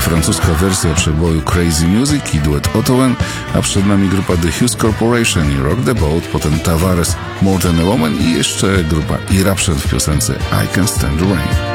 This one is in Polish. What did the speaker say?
francuska wersja przeboju Crazy Music i duet Otowen, a przed nami grupa The Hughes Corporation i Rock the Boat, potem Tavares, More Than a Woman i jeszcze grupa Eruption w piosence I Can Stand the Rain.